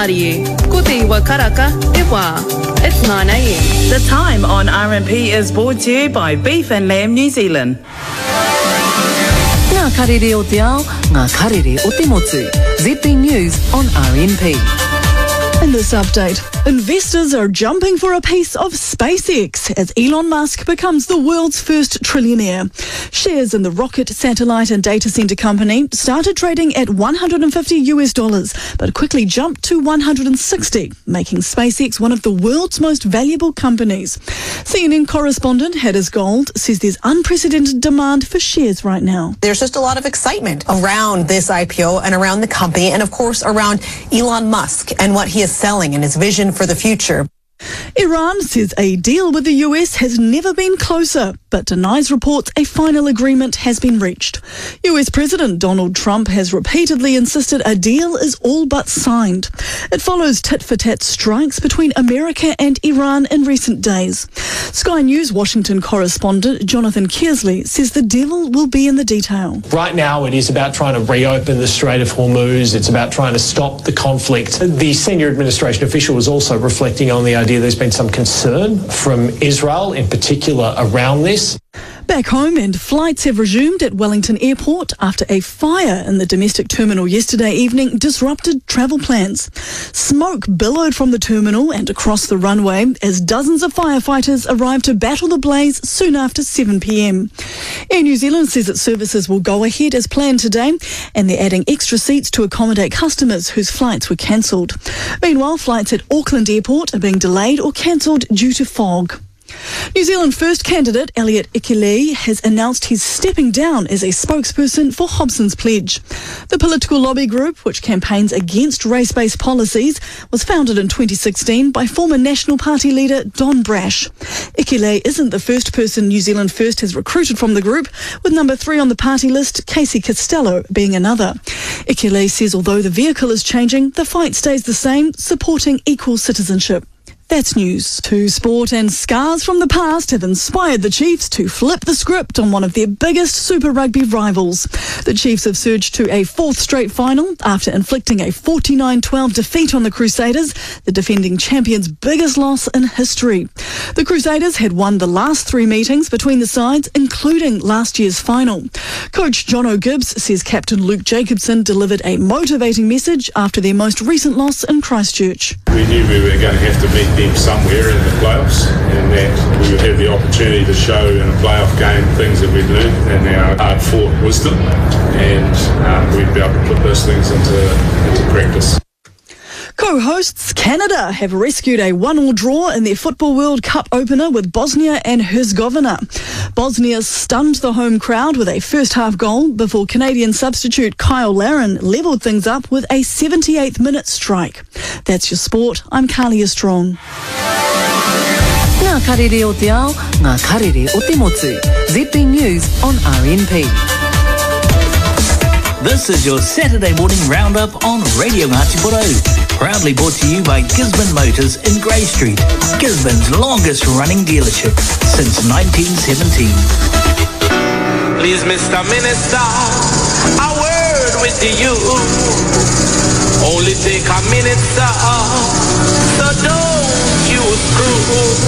Marie, ko te iwa karaka e wā. It's 9 a.m. The time on RMP is brought to you by Beef and Lamb New Zealand. Ngā karere o te ao, ngā karere o te motu. ZB News on RMP. In this update, investors are jumping for a piece of SpaceX as Elon Musk becomes the world's first trillionaire. Shares in the rocket, satellite and data center company started trading at $150, but quickly jumped to 160, making SpaceX one of the world's most valuable companies. CNN correspondent Hedis Gold says there's unprecedented demand for shares right now. There's just a lot of excitement around this IPO and around the company and, of course, around Elon Musk and what he is selling and his vision for the future. Iran says a deal with the US has never been closer, but denies reports a final agreement has been reached. US President Donald Trump has repeatedly insisted a deal is all but signed. It follows tit-for-tat strikes between America and Iran in recent days. Sky News Washington correspondent Jonathan Kearsley says the devil will be in the detail. Right now it is about trying to reopen the Strait of Hormuz. It's about trying to stop the conflict. The senior administration official was also reflecting on the idea there's been some concern from Israel in particular around this. Back home, and flights have resumed at Wellington Airport after a fire in the domestic terminal yesterday evening disrupted travel plans. Smoke billowed from the terminal and across the runway as dozens of firefighters arrived to battle the blaze soon after 7 p.m. Air New Zealand says its services will go ahead as planned today, and they're adding extra seats to accommodate customers whose flights were cancelled. Meanwhile, flights at Auckland Airport are being delayed or cancelled due to fog. New Zealand First candidate Elliot Ikele has announced he's stepping down as a spokesperson for Hobson's Pledge. The political lobby group, which campaigns against race-based policies, was founded in 2016 by former National Party leader Don Brash. Ikele isn't the first person New Zealand First has recruited from the group, with number 3 on the party list, Casey Costello, being another. Ikele says although the vehicle is changing, the fight stays the same, supporting equal citizenship. That's news. To sport, and scars from the past have inspired the Chiefs to flip the script on one of their biggest Super Rugby rivals. The Chiefs have surged to a 4th straight final after inflicting a 49-12 defeat on the Crusaders, the defending champions' biggest loss in history. The Crusaders had won the last 3 meetings between the sides, including last year's final. Coach John O'Gibbs says Captain Luke Jacobson delivered a motivating message after their most recent loss in Christchurch. We knew we were going to have to meet them somewhere in the playoffs, and that we would have the opportunity to show in a playoff game things that we've learned and our hard-fought wisdom, and we'd be able to put those things into practice. Co-hosts Canada have rescued a 1-1 draw in their Football World Cup opener with Bosnia and Herzegovina. Bosnia stunned the home crowd with a first-half goal before Canadian substitute Kyle Larin levelled things up with a 78th minute strike. That's your sport. I'm Kalia Strong. Ngā karere o te ao, ngā karere o te motu. ZB News on RMP. This is your Saturday morning roundup on Radio Ngāti Porou. Proudly brought to you by Gisborne Motors in Grey Street, Gisborne's longest running dealership since 1917. Please, Mr. Minister, a word with you. Only take a minute, sir, so don't you screw.